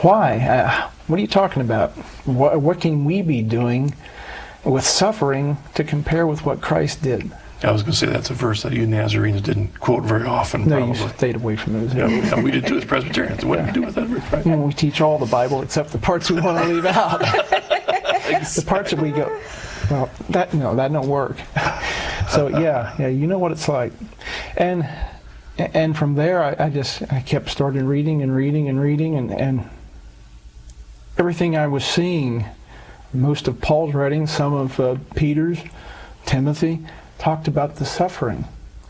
Why? What are you talking about? What can we be doing with suffering to compare with what Christ did? I was going to say that's a verse that you Nazarenes didn't quote very often. No, probably. you stayed away from those. Yeah, we did too as Presbyterians. What do we do with that verse? Right? Well, we teach all the Bible except the parts we want to leave out. The parts that we go, well, that don't work. So yeah, you know what it's like, and from there I kept starting reading and everything I was seeing, most of Paul's writings, some of Peter's, Timothy, talked about the suffering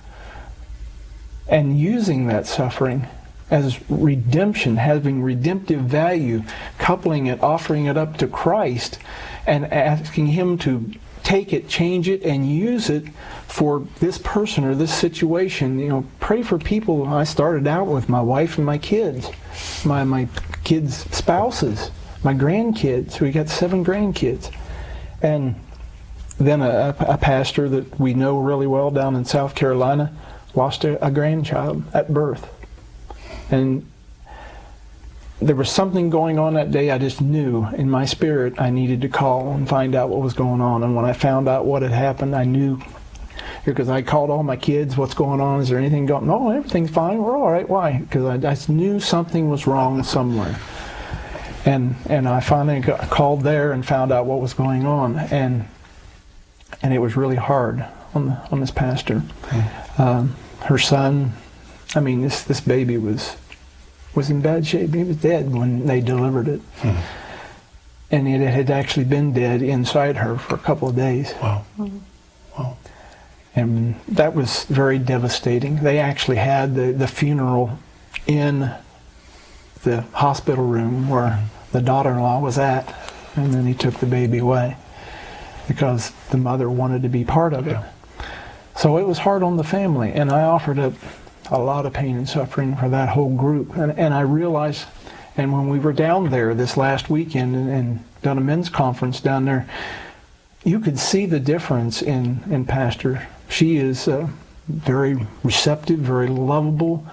and using that suffering as redemption, having redemptive value, coupling it, offering it up to Christ, and asking Him to take it, change it, and use it for this person or this situation. Pray for people. I started out with my wife and my kids, my kids' spouses, my grandkids. We got 7 grandkids. And then a pastor that we know really well down in South Carolina lost a grandchild at birth. And there was something going on that day. I just knew in my spirit I needed to call and find out what was going on. And when I found out what had happened, I knew, because I called all my kids, what's going on? Is there anything going on? No, everything's fine. We're all right. Why? Because I just knew something was wrong somewhere. And I finally called there and found out what was going on. And it was really hard on this pastor. Her son, this baby was in bad shape. He was dead when they delivered it. And it had actually been dead inside her for a couple of days. Wow. Wow. And that was very devastating. They actually had the funeral in the hospital room where the daughter-in-law was at, and then he took the baby away because the mother wanted to be part of it. So it was hard on the family, and I offered up a lot of pain and suffering for that whole group. And I realized, and when we were down there this last weekend and done a men's conference down there, you could see the difference in Pastor. She is very receptive, very lovable,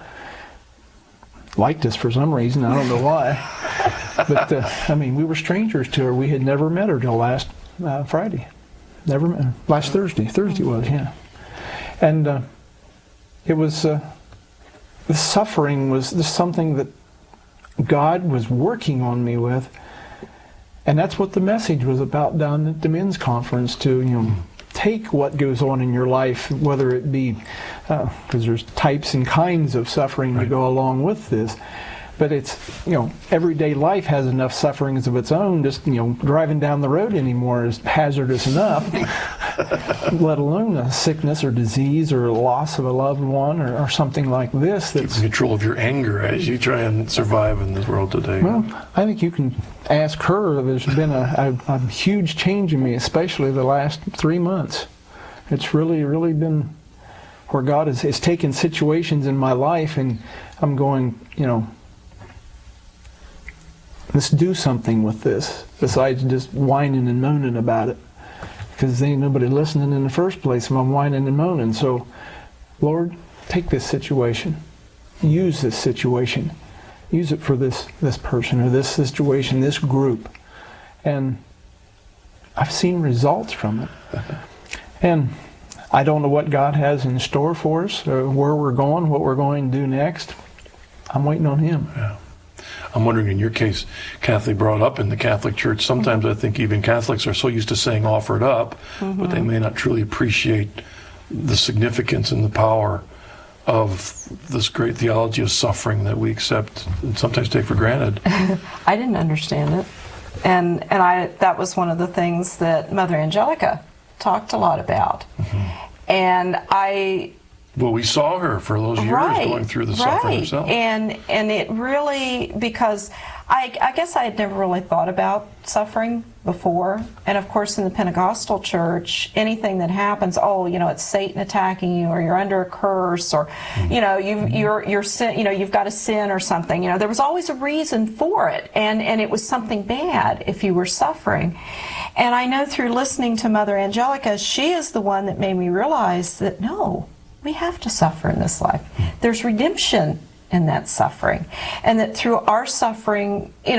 liked us for some reason, I don't know why. But, we were strangers to her. We had never met her till last Friday. Never met her. Last Thursday. Thursday was, yeah. And it was, the suffering was something that God was working on me with. And that's what the message was about down at the men's conference, to, take what goes on in your life, whether it be, because there's types and kinds of suffering that go along with this. But it's, everyday life has enough sufferings of its own. Just, driving down the road anymore is hazardous enough, let alone a sickness or disease or loss of a loved one or something like this. That's keeping control of your anger as you try and survive in this world today. Well, I think you can ask her. There's been a huge change in me, especially the last 3 months. It's really, really been where God has taken situations in my life, and I'm going, let's do something with this besides just whining and moaning about it, because there ain't nobody listening in the first place if I'm whining and moaning. So, Lord, take this situation, use this situation, use it for this person or this situation, this group. And I've seen results from it. And I don't know what God has in store for us, or where we're going, what we're going to do next. I'm waiting on Him. Yeah. I'm wondering, in your case, Catholic, brought up in the Catholic Church, sometimes I think even Catholics are so used to saying offer it up, but they may not truly appreciate the significance and the power of this great theology of suffering that we accept and sometimes take for granted. I didn't understand it. And that was one of the things that Mother Angelica talked a lot about. And well, we saw her for those years going through the suffering herself. And it really, because I guess I had never really thought about suffering before. And of course in the Pentecostal church, anything that happens, it's Satan attacking you, or you're under a curse, or you're sin, you've got a sin or something. There was always a reason for it, and it was something bad if you were suffering. And I know through listening to Mother Angelica, she is the one that made me realize that no, we have to suffer in this life. There's redemption in that suffering, and that through our suffering,